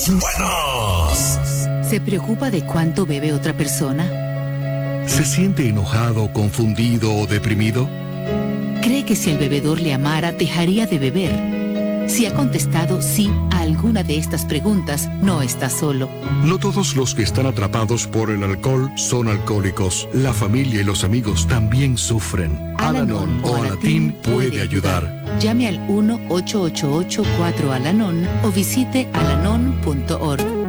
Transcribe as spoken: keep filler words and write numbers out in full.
los buenos. ¿Se preocupa de cuánto bebe otra persona? ¿Se siente enojado, confundido o deprimido? ¿Cree que si el bebedor le amara, dejaría de beber? Si ha contestado sí a alguna de estas preguntas, no está solo. No todos los que están atrapados por el alcohol son alcohólicos. La familia y los amigos también sufren. Al-Anon o Alatín puede ayudar. Llame al uno ocho ocho ocho cuatro Al-Anon o visite alanon punto org.